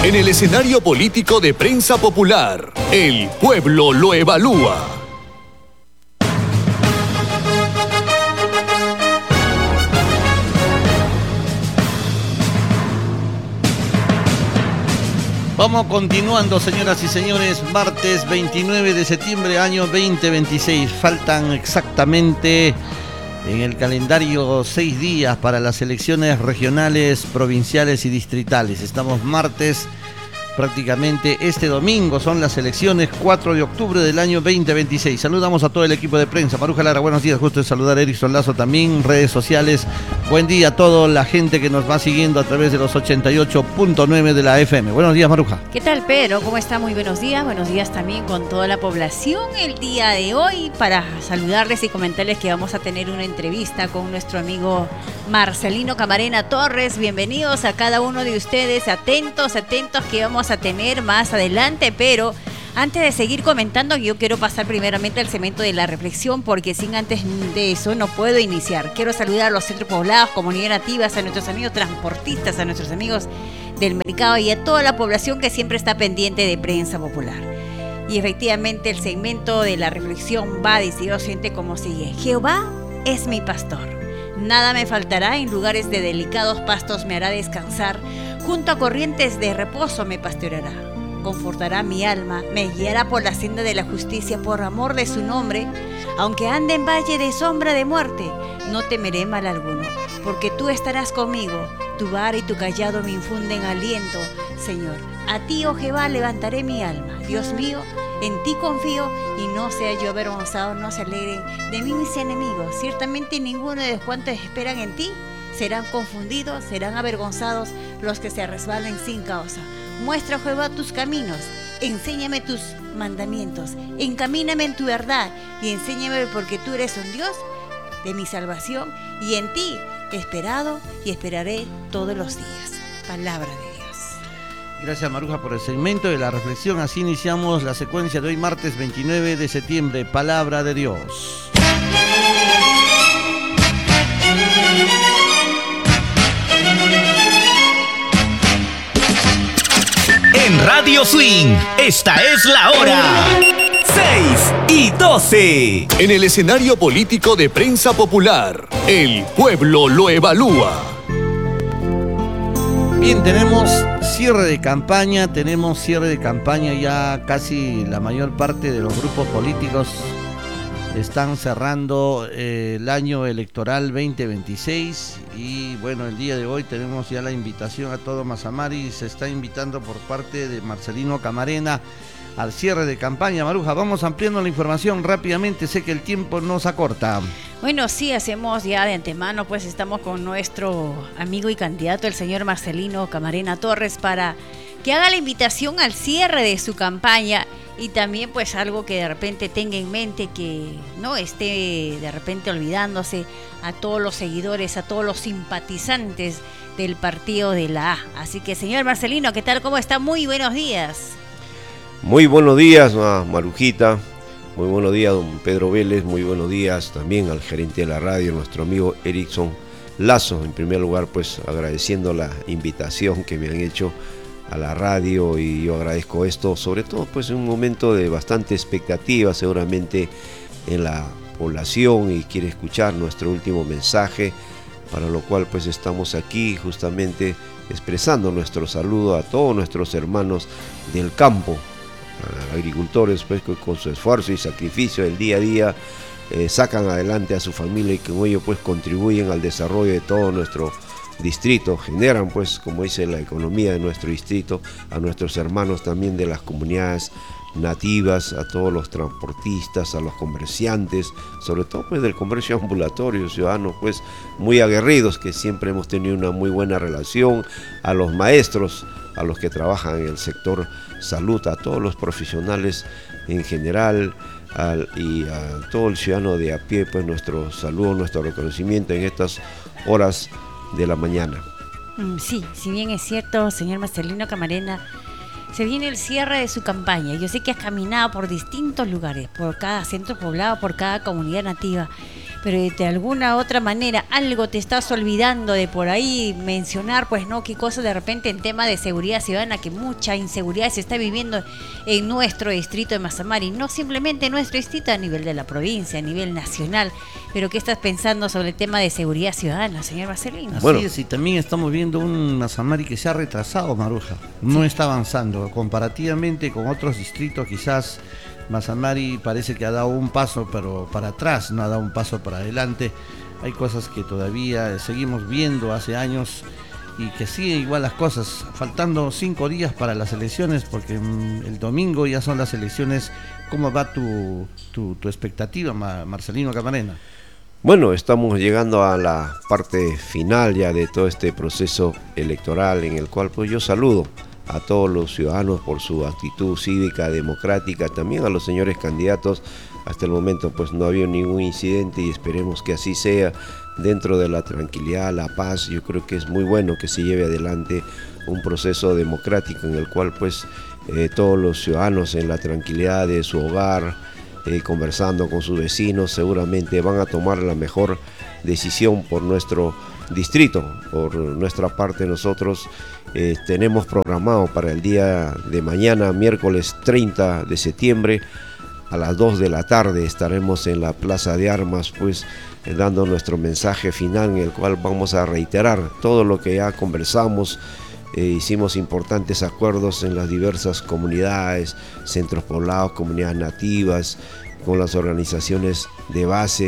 En el escenario político de Prensa Popular, el pueblo lo evalúa. Vamos continuando, señoras y señores, martes 29 de septiembre, año 2026. Faltan exactamente en el calendario 6 días para las elecciones regionales, provinciales y distritales. Estamos martes, prácticamente este domingo son las elecciones, 4 de octubre del año 2026. Saludamos a todo el equipo de prensa. Maruja Lara, buenos días, gusto de saludar a Erickson Lazo también, redes sociales. Buen día a toda la gente que nos va siguiendo a través de los 88.9 de la FM. Buenos días, Maruja. ¿Qué tal, Pedro? ¿Cómo está? Muy buenos días también con toda la población el día de hoy, para saludarles y comentarles que vamos a tener una entrevista con nuestro amigo Marcelino Camarena Torres. Bienvenidos a cada uno de ustedes, atentos que vamos a tener más adelante, pero antes de seguir comentando, yo quiero pasar primeramente al segmento de la reflexión, porque sin antes de eso no puedo iniciar. Quiero saludar a los centros poblados, comunidades nativas, a nuestros amigos transportistas, a nuestros amigos del mercado y a toda la población que siempre está pendiente de Prensa Popular. Y efectivamente el segmento de la reflexión va decidido siente como sigue: Jehová es mi pastor, nada me faltará, en lugares de delicados pastos me hará descansar, junto a corrientes de reposo me pastoreará. Confortará mi alma, me guiará por la senda de la justicia, por amor de su nombre. Aunque ande en valle de sombra de muerte, no temeré mal alguno, porque tú estarás conmigo. Tu vara y tu cayado me infunden aliento, Señor. A ti, oh Jehová, levantaré mi alma. Dios mío, en ti confío, y no sea yo avergonzado, no se alegren de mí mis enemigos. Ciertamente ninguno de los cuantos esperan en ti serán confundidos, serán avergonzados los que se resbalen sin causa. Muestra, Jehová, tus caminos, enséñame tus mandamientos, encamíname en tu verdad y enséñame, porque tú eres un Dios de mi salvación, y en ti he esperado y esperaré todos los días. Palabra de Dios. Gracias, Maruja, por el segmento de la reflexión. Así iniciamos la secuencia de hoy, martes 29 de septiembre. Palabra de Dios. En Radio Swing, esta es la hora. 6:12. En el escenario político de Prensa Popular, el pueblo lo evalúa. Bien, tenemos cierre de campaña, ya casi la mayor parte de los grupos políticos están cerrando el año electoral 2026, y bueno, el día de hoy tenemos ya la invitación a todo Mazamari. Se está invitando por parte de Marcelino Camarena al cierre de campaña. Maruja, vamos ampliando la información rápidamente, sé que el tiempo nos acorta. Bueno, sí, hacemos ya de antemano, pues estamos con nuestro amigo y candidato, el señor Marcelino Camarena Torres, para que haga la invitación al cierre de su campaña. Y también pues algo que de repente tenga en mente, que no esté de repente olvidándose a todos los seguidores, a todos los simpatizantes del partido de la A. Así que, señor Marcelino, ¿qué tal? ¿Cómo está? Muy buenos días. Muy buenos días, Marujita. Muy buenos días, don Pedro Vélez. Muy buenos días también al gerente de la radio, nuestro amigo Erickson Lazo. En primer lugar, pues agradeciendo la invitación que me han hecho a la radio, y yo agradezco esto, sobre todo pues en un momento de bastante expectativa seguramente en la población, y quiere escuchar nuestro último mensaje, para lo cual pues estamos aquí justamente expresando nuestro saludo a todos nuestros hermanos del campo, agricultores pues que con su esfuerzo y sacrificio del día a día sacan adelante a su familia, y con ello pues contribuyen al desarrollo de todo nuestro distrito, generan pues, como dice, la economía de nuestro distrito, a nuestros hermanos también de las comunidades nativas, a todos los transportistas, a los comerciantes, sobre todo pues del comercio ambulatorio, ciudadanos pues muy aguerridos, que siempre hemos tenido una muy buena relación, a los maestros, a los que trabajan en el sector salud, a todos los profesionales en general, y a todo el ciudadano de a pie, pues nuestro saludo, nuestro reconocimiento en estas horas de la mañana. Sí, si bien es cierto, señor Marcelino Camarena, se viene el cierre de su campaña. Yo sé que has caminado por distintos lugares, por cada centro poblado, por cada comunidad nativa, pero de alguna otra manera algo te estás olvidando de por ahí mencionar, pues no, qué cosas de repente en tema de seguridad ciudadana, que mucha inseguridad se está viviendo en nuestro distrito de Mazamari, no simplemente en nuestro distrito, a nivel de la provincia, a nivel nacional. Pero ¿qué estás pensando sobre el tema de seguridad ciudadana, señor Marcelino? Así es, y también estamos viendo un Mazamari que se ha retrasado, Maruja, no está avanzando comparativamente con otros distritos. Quizás Mazamari parece que ha dado un paso pero para atrás, no ha dado un paso para adelante. Hay cosas que todavía seguimos viendo hace años y que siguen igual las cosas, faltando 5 días para las elecciones, porque el domingo ya son las elecciones. ¿Cómo va tu expectativa, Marcelino Camarena? Bueno, estamos llegando a la parte final ya de todo este proceso electoral, en el cual pues yo saludo a todos los ciudadanos por su actitud cívica, democrática, también a los señores candidatos. Hasta el momento pues no ha habido ningún incidente y esperemos que así sea, dentro de la tranquilidad, la paz. Yo creo que es muy bueno que se lleve adelante un proceso democrático en el cual pues todos los ciudadanos en la tranquilidad de su hogar, conversando con sus vecinos, seguramente van a tomar la mejor decisión por nuestro distrito. Por nuestra parte, nosotros tenemos programado para el día de mañana, miércoles 30 de septiembre, a las 2 de la tarde estaremos en la Plaza de Armas, pues dando nuestro mensaje final, en el cual vamos a reiterar todo lo que ya conversamos. Hicimos importantes acuerdos en las diversas comunidades, centros poblados, comunidades nativas, con las organizaciones de base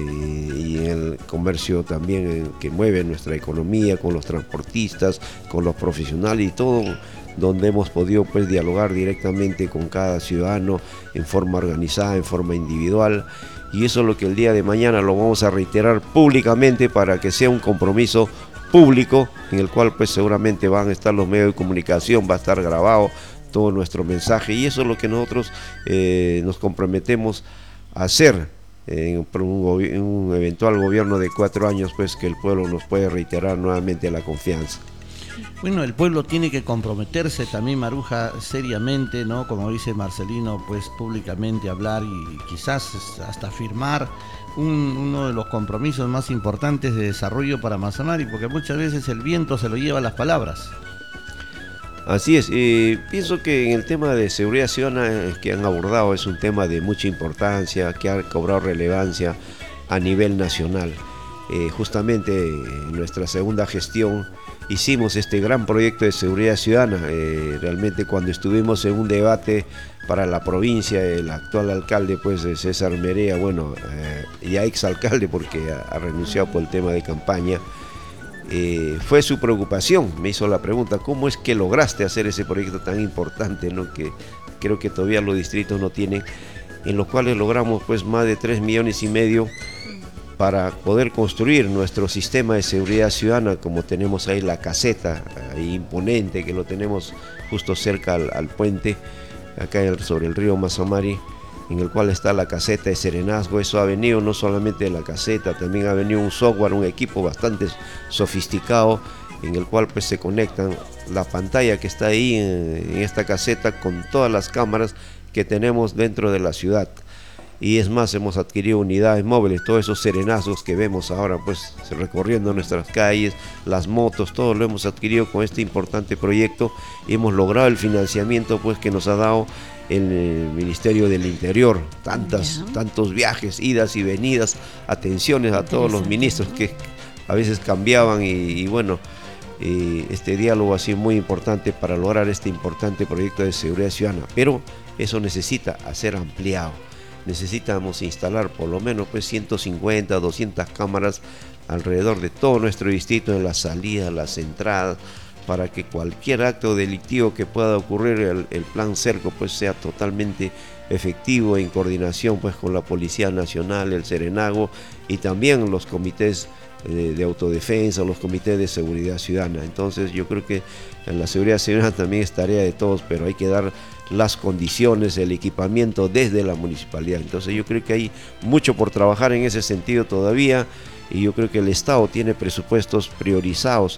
y en el comercio también que mueve nuestra economía, con los transportistas, con los profesionales y todo, donde hemos podido pues dialogar directamente con cada ciudadano en forma organizada, en forma individual. Y eso es lo que el día de mañana lo vamos a reiterar públicamente para que sea un compromiso público, en el cual pues seguramente van a estar los medios de comunicación, va a estar grabado todo nuestro mensaje, y eso es lo que nosotros nos comprometemos a hacer en un eventual gobierno de 4 años, pues que el pueblo nos puede reiterar nuevamente la confianza. Bueno, el pueblo tiene que comprometerse también, Maruja, seriamente, ¿no? Como dice Marcelino, pues públicamente hablar y quizás hasta firmar uno de los compromisos más importantes de desarrollo para Mazamari, porque muchas veces el viento se lo lleva las palabras. Así es, pienso que en el tema de seguridad ciudadana que han abordado es un tema de mucha importancia, que ha cobrado relevancia a nivel nacional. Justamente en nuestra segunda gestión hicimos este gran proyecto de seguridad ciudadana. Realmente cuando estuvimos en un debate para la provincia, el actual alcalde pues César Merea, bueno, ya exalcalde porque ha renunciado por el tema de campaña, fue su preocupación, me hizo la pregunta: ¿cómo es que lograste hacer ese proyecto tan importante, ¿no? Que creo que todavía los distritos no tienen, en los cuales logramos pues más de 3,5 millones para poder construir nuestro sistema de seguridad ciudadana, como tenemos ahí la caseta, ahí imponente, que lo tenemos justo cerca al puente, acá sobre el río Mazamari, en el cual está la caseta de serenazgo. Eso ha venido no solamente de la caseta, también ha venido un software, un equipo bastante sofisticado, en el cual pues se conectan la pantalla que está ahí en esta caseta con todas las cámaras que tenemos dentro de la ciudad. Y es más, hemos adquirido unidades móviles, todos esos serenazgos que vemos ahora pues recorriendo nuestras calles, las motos, todo lo hemos adquirido con este importante proyecto, y hemos logrado el financiamiento pues que nos ha dado el Ministerio del Interior. Tantos viajes, idas y venidas, atenciones a todos los ministros que a veces cambiaban, y bueno, este diálogo ha sido muy importante para lograr este importante proyecto de seguridad ciudadana, pero eso necesita ser ampliado. Necesitamos instalar por lo menos pues 150, 200 cámaras alrededor de todo nuestro distrito, en las salidas, las entradas, para que cualquier acto delictivo que pueda ocurrir, el plan Cerco pues sea totalmente efectivo, en coordinación pues con la Policía Nacional, el Serenago y también los comités de autodefensa, los comités de seguridad ciudadana. Entonces yo creo que en la seguridad ciudadana también es tarea de todos, pero hay que dar las condiciones, el equipamiento desde la municipalidad. Entonces yo creo que hay mucho por trabajar en ese sentido todavía, y yo creo que el Estado tiene presupuestos priorizados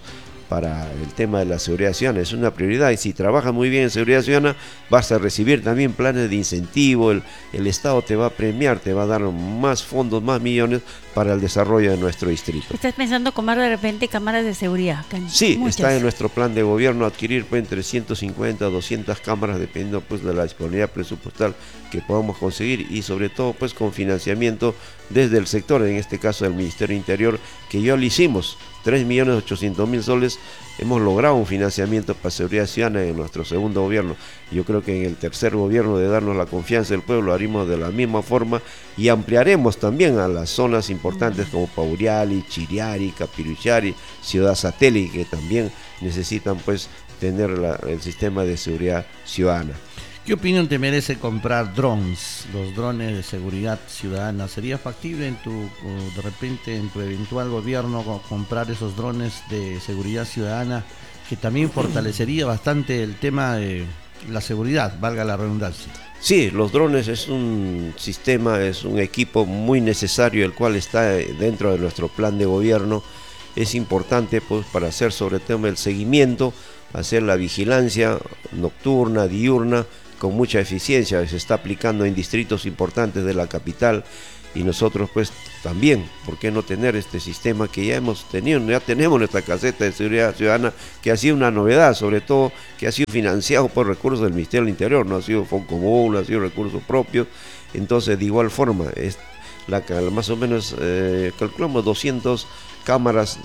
para el tema de la seguridad ciudadana. Es una prioridad, y si trabajas muy bien en seguridad ciudadana vas a recibir también planes de incentivo. El Estado te va a premiar, te va a dar más fondos, más millones para el desarrollo de nuestro distrito. ¿Estás pensando comprar de repente cámaras de seguridad? Sí, muchas. está en nuestro plan de gobierno adquirir pues, entre 150 a 200 cámaras, dependiendo pues de la disponibilidad presupuestal que podamos conseguir, y sobre todo pues con financiamiento desde el sector, en este caso del Ministerio del Interior, que ya lo hicimos, 3.800.000 soles, hemos logrado un financiamiento para seguridad ciudadana en nuestro segundo gobierno. Yo creo que en el tercer gobierno, de darnos la confianza del pueblo, haremos de la misma forma y ampliaremos también a las zonas importantes como Pauriali, Chiriari, Capiruchari, Ciudad Satélite, que también necesitan pues tener el sistema de seguridad ciudadana. ¿Qué opinión te merece comprar drones, los drones de seguridad ciudadana? ¿Sería factible de repente en tu eventual gobierno comprar esos drones de seguridad ciudadana, que también fortalecería bastante el tema de la seguridad, valga la redundancia? Sí, los drones es un sistema, es un equipo muy necesario, el cual está dentro de nuestro plan de gobierno. Es importante pues para hacer sobre todo el seguimiento, hacer la vigilancia nocturna, diurna, con mucha eficiencia. Se está aplicando en distritos importantes de la capital, y nosotros pues también, ¿por qué no tener este sistema que ya hemos tenido? Ya tenemos nuestra caseta de seguridad ciudadana, que ha sido una novedad, sobre todo que ha sido financiado por recursos del Ministerio del Interior, no ha sido fondo común, no ha sido recursos propios. Entonces, de igual forma, más o menos calculamos 200 cámaras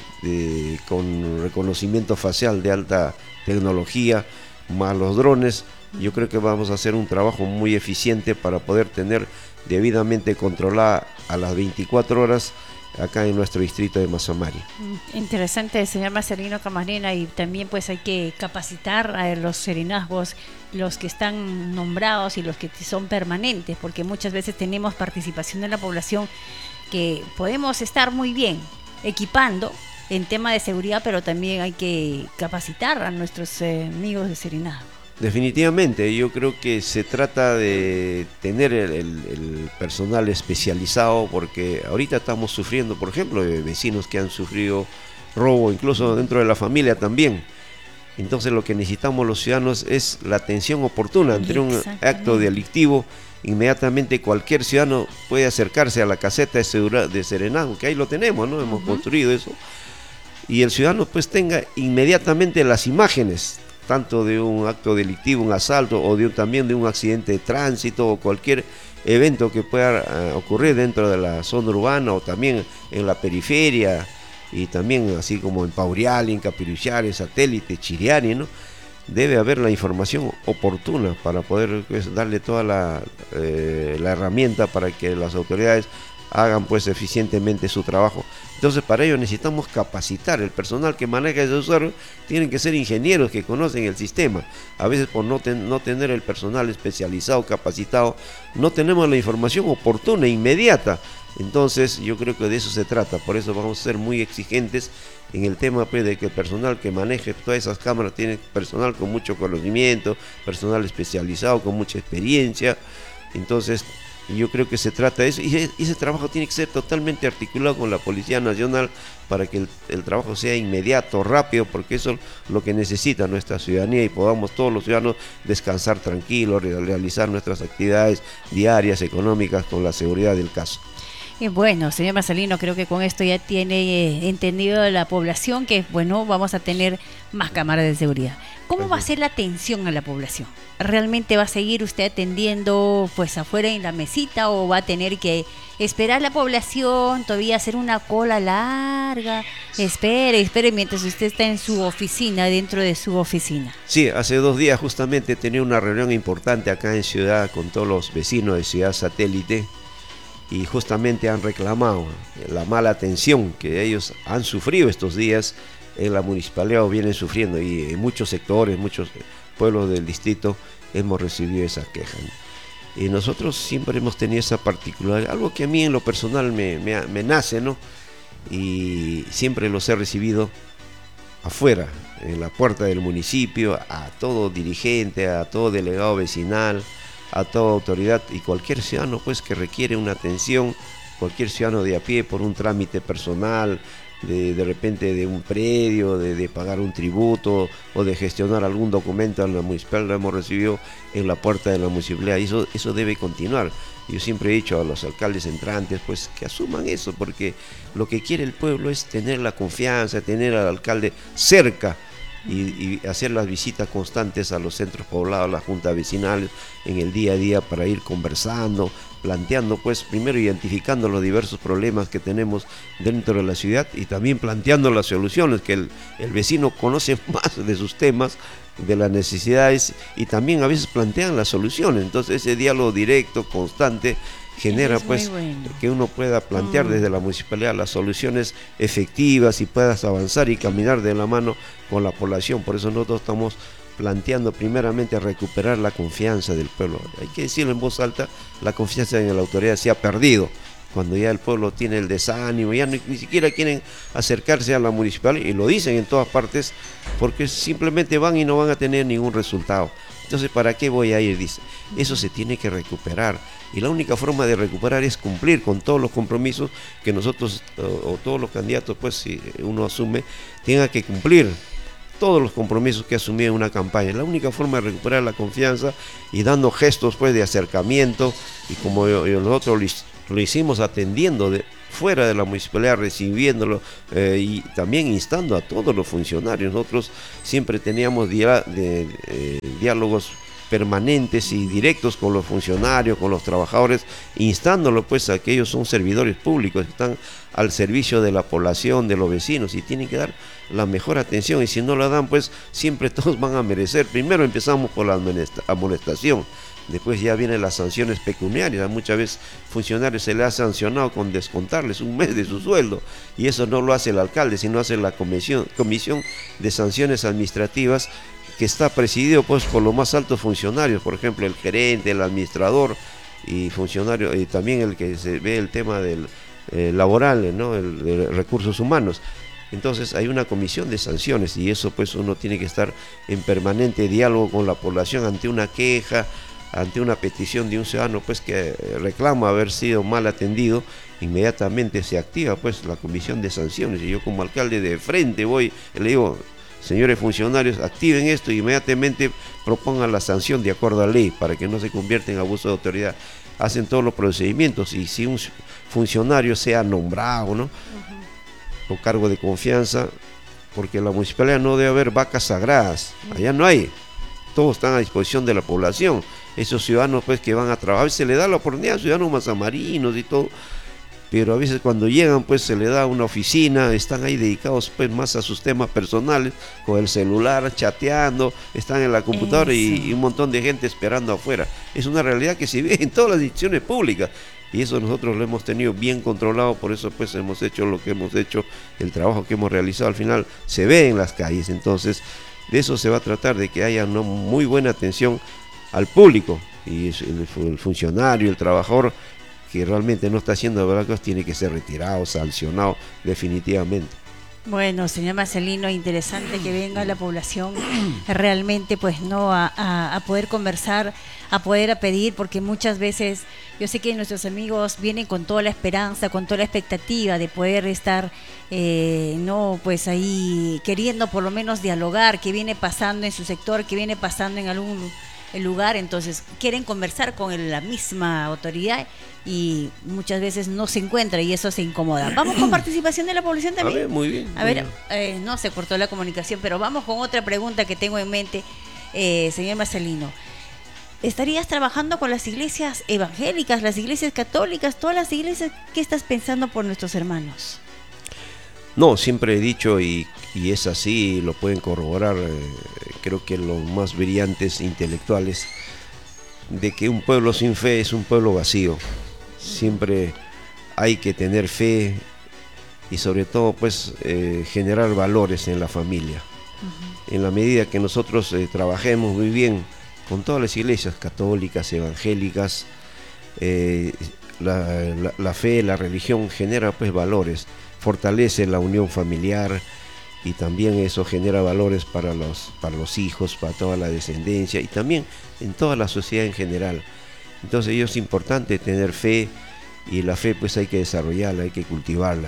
con reconocimiento facial de alta tecnología, más los drones. Yo creo que vamos a hacer un trabajo muy eficiente para poder tener debidamente controlada a las 24 horas acá en nuestro distrito de Mazamari. Interesante, señor Marcelino Camarena, y también pues hay que capacitar a los serenazgos, los que están nombrados y los que son permanentes, porque muchas veces tenemos participación de la población que podemos estar muy bien equipando en tema de seguridad, pero también hay que capacitar a nuestros amigos de serenazgo. Definitivamente, yo creo que se trata de tener el personal especializado, porque ahorita estamos sufriendo, por ejemplo, de vecinos que han sufrido robo, incluso dentro de la familia también. Entonces lo que necesitamos los ciudadanos es la atención oportuna ante un acto delictivo. Inmediatamente cualquier ciudadano puede acercarse a la caseta de serenazgo, que ahí lo tenemos, ¿no? Hemos construido eso. Y el ciudadano pues tenga inmediatamente las imágenes, tanto de un acto delictivo, un asalto, o también de un accidente de tránsito, o cualquier evento que pueda ocurrir dentro de la zona urbana, o también en la periferia, y también así como en Pauriali, en Capiruchari, Satélite, Chiriari, ¿no? Debe haber la información oportuna para poder pues, darle toda la herramienta para que las autoridades hagan pues eficientemente su trabajo. Entonces, para ello necesitamos capacitar. El personal que maneja ese usuario tienen que ser ingenieros que conocen el sistema. A veces por no tener el personal especializado, capacitado, no tenemos la información oportuna, inmediata. Entonces yo creo que de eso se trata. Por eso vamos a ser muy exigentes en el tema pues, de que el personal que maneje todas esas cámaras tiene personal con mucho conocimiento, personal especializado con mucha experiencia. Entonces yo creo que se trata de eso, y ese trabajo tiene que ser totalmente articulado con la Policía Nacional para que el trabajo sea inmediato, rápido, porque eso es lo que necesita nuestra ciudadanía, y podamos todos los ciudadanos descansar tranquilos, realizar nuestras actividades diarias, económicas, con la seguridad del caso. Bueno, señor Marcelino, creo que con esto ya tiene entendido la población que, bueno, vamos a tener más cámaras de seguridad. ¿Cómo va a ser la atención a la población? ¿Realmente va a seguir usted atendiendo pues afuera en la mesita, o va a tener que esperar a la población, todavía hacer una cola larga? Espere mientras usted está en su oficina, dentro de su oficina. Sí, hace 2 días justamente tenía una reunión importante acá en Ciudad con todos los vecinos de Ciudad Satélite, y justamente han reclamado la mala atención que ellos han sufrido estos días en la municipalidad, o vienen sufriendo, y en muchos sectores, muchos pueblos del distrito hemos recibido esa queja, ¿no? Y nosotros siempre hemos tenido esa particularidad, algo que a mí en lo personal me nace, ¿no? Y siempre los he recibido afuera, en la puerta del municipio, a todo dirigente, a todo delegado vecinal, a toda autoridad, y cualquier ciudadano pues que requiere una atención, cualquier ciudadano de a pie por un trámite personal, de repente de un predio, de pagar un tributo o de gestionar algún documento en la municipalidad, lo hemos recibido en la puerta de la municipalidad, y eso debe continuar. Yo siempre he dicho a los alcaldes entrantes pues que asuman eso, porque lo que quiere el pueblo es tener la confianza, tener al alcalde cerca y hacer las visitas constantes a los centros poblados, a las juntas vecinales en el día a día, para ir conversando, planteando pues primero identificando los diversos problemas que tenemos dentro de la ciudad y también planteando las soluciones, que el vecino conoce más de sus temas, de las necesidades, y también a veces plantean las soluciones. Entonces ese diálogo directo, constante, genera pues que uno pueda plantear desde la municipalidad las soluciones efectivas y puedas avanzar y caminar de la mano con la población. Por eso nosotros estamos planteando primeramente recuperar la confianza del pueblo. Hay que decirlo en voz alta, la confianza en la autoridad se ha perdido. Cuando ya el pueblo tiene el desánimo, ya ni siquiera quieren acercarse a la municipalidad, y lo dicen en todas partes, porque simplemente van y no van a tener ningún resultado. Entonces, ¿para qué voy a ir? Dice. Eso se tiene que recuperar, y la única forma de recuperar es cumplir con todos los compromisos que nosotros, o todos los candidatos, pues si uno asume, tenga que cumplir todos los compromisos que asumí en una campaña. La única forma de recuperar la confianza, y dando gestos pues de acercamiento, y como nosotros lo hicimos atendiendo fuera de la municipalidad, recibiéndolo y también instando a todos los funcionarios. Nosotros siempre teníamos diálogos permanentes y directos con los funcionarios, con los trabajadores, instándolos pues a que ellos son servidores públicos, que están al servicio de la población, de los vecinos, y tienen que dar la mejor atención, y si no la dan pues siempre todos van a merecer. Primero empezamos por la amonestación, después ya vienen las sanciones pecuniarias. Muchas veces funcionarios se les ha sancionado con descontarles un mes de su sueldo, y eso no lo hace el alcalde, sino hace la comisión de sanciones administrativas, que está presidido pues por los más altos funcionarios, por ejemplo el gerente, el administrador y funcionario, y también el que se ve el tema del laboral, ¿no? De recursos humanos. Entonces hay una comisión de sanciones, y eso pues uno tiene que estar en permanente diálogo con la población ante una queja, ante una petición de un ciudadano pues que reclama haber sido mal atendido. Inmediatamente se activa pues la comisión de sanciones, y yo como alcalde de frente voy y le digo: señores funcionarios, activen esto y inmediatamente propongan la sanción de acuerdo a ley, para que no se convierta en abuso de autoridad. Hacen todos los procedimientos, y si un funcionario sea nombrado, ¿no? O cargo de confianza, porque en la municipalidad no debe haber vacas sagradas, allá no hay, todos están a disposición de la población. Esos ciudadanos pues que van a trabajar, se le da la oportunidad a ciudadanos mazamarinos y todo, pero a veces cuando llegan pues se le da una oficina, están ahí dedicados pues más a sus temas personales, con el celular, chateando, están en la computadora y un montón de gente esperando afuera. Es una realidad que se ve en todas las instituciones públicas, y eso nosotros lo hemos tenido bien controlado. Por eso pues hemos hecho lo que hemos hecho, el trabajo que hemos realizado al final se ve en las calles. Entonces de eso se va a tratar, de que haya una muy buena atención al público, y el funcionario, el trabajador que realmente no está haciendo las cosas tiene que ser retirado, sancionado definitivamente. Bueno, señor Marcelino, interesante que venga la población realmente pues no a poder conversar, a poder pedir, porque muchas veces yo sé que nuestros amigos vienen con toda la esperanza, con toda la expectativa de poder estar no pues ahí queriendo por lo menos dialogar, qué viene pasando en su sector, qué viene pasando en algún lugar. Entonces quieren conversar con la misma autoridad, y muchas veces no se encuentra, y eso se incomoda. Vamos con participación de la población también. A ver, muy bien. A ver, no se cortó la comunicación, pero vamos con otra pregunta que tengo en mente, señor Marcelino. ¿Estarías trabajando con las iglesias evangélicas, las iglesias católicas, todas las iglesias? ¿Qué estás pensando por nuestros hermanos? No, siempre he dicho, y es así, lo pueden corroborar, creo que los más brillantes intelectuales, de que un pueblo sin fe es un pueblo vacío. Siempre hay que tener fe, y sobre todo pues generar valores en la familia. En la medida que nosotros trabajemos muy bien con todas las iglesias católicas, evangélicas, la fe, la religión genera pues valores, fortalece la unión familiar, y también eso genera valores para los hijos, para toda la descendencia, y también en toda la sociedad en general. Entonces es importante tener fe, y la fe pues hay que desarrollarla, hay que cultivarla.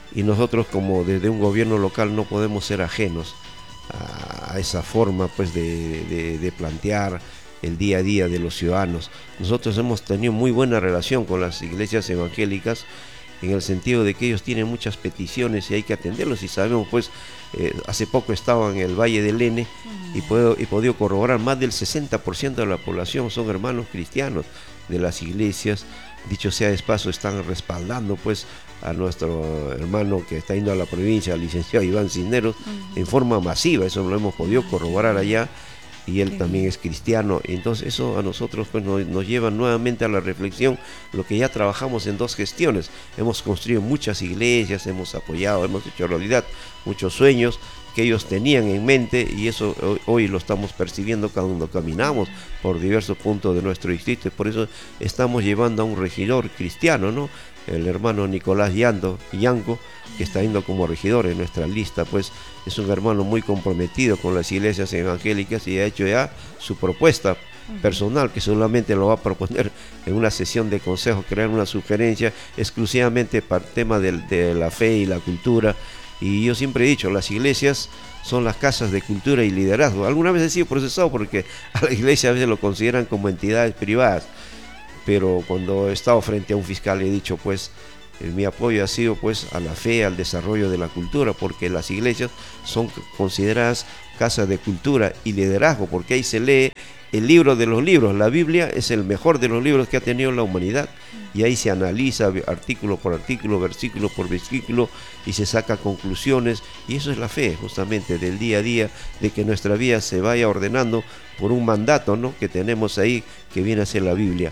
y nosotros como desde un gobierno local no podemos ser ajenos a esa forma pues de plantear el día a día de los ciudadanos. Nosotros hemos tenido muy buena relación con las iglesias evangélicas en el sentido de que ellos tienen muchas peticiones y hay que atenderlos, y sabemos pues, hace poco estaba en el Valle del Lene y he podido corroborar, más del 60% de la población son hermanos cristianos de las iglesias. Dicho sea de paso, están respaldando pues a nuestro hermano que está yendo a la provincia, al licenciado Iván Cisneros, en forma masiva. Eso lo hemos podido corroborar allá, y él también es cristiano. Entonces eso a nosotros pues nos lleva nuevamente a la reflexión, lo que ya trabajamos en 2 gestiones. Hemos construido muchas iglesias, hemos apoyado, hemos hecho realidad muchos sueños que ellos tenían en mente, y eso hoy lo estamos percibiendo cuando caminamos por diversos puntos de nuestro distrito, y por eso estamos llevando a un regidor cristiano, ¿no? El hermano Nicolás Yango, que está yendo como regidor en nuestra lista, pues es un hermano muy comprometido con las iglesias evangélicas y ha hecho ya su propuesta personal, que solamente lo va a proponer en una sesión de consejo, crear una sugerencia exclusivamente para el tema de la fe y la cultura. Y yo siempre he dicho, las iglesias son las casas de cultura y liderazgo. Alguna vez he sido procesado porque a la iglesia a veces lo consideran como entidades privadas, pero cuando he estado frente a un fiscal he dicho pues mi apoyo ha sido pues a la fe, al desarrollo de la cultura, porque las iglesias son consideradas casas de cultura y liderazgo, porque ahí se lee el libro de los libros. La Biblia es el mejor de los libros que ha tenido la humanidad, y ahí se analiza artículo por artículo, versículo por versículo, y se saca conclusiones, y eso es la fe justamente del día a día, de que nuestra vida se vaya ordenando por un mandato, ¿no?, que tenemos ahí, que viene a ser la Biblia.